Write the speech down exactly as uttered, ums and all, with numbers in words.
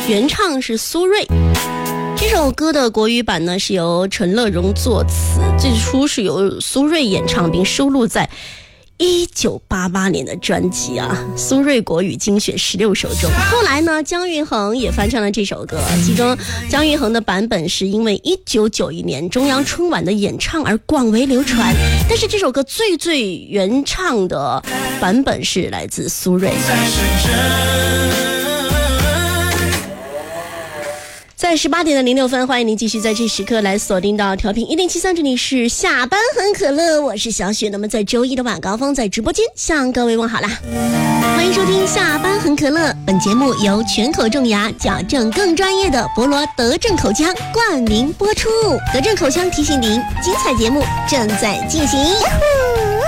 原唱是苏芮。这首歌的国语版呢是由陈乐融作词，最初是由苏芮演唱并收录在一九八八年的专辑啊，苏芮国语精选十六首中。后来呢，姜育恒也翻唱了这首歌，其中姜育恒的版本是因为一九九一年中央春晚的演唱而广为流传，但是这首歌最最原唱的版本是来自苏芮。在十八点的零六分，欢迎您继续在这时刻来锁定到调频一零七三，这里是下班很可乐，我是小雪。那么在周一的晚高峰，在直播间向各位问好啦，欢迎收听下班很可乐。本节目由全口种牙矫正更专业的博罗德正口腔冠名播出。德正口腔提醒您，精彩节目正在进行。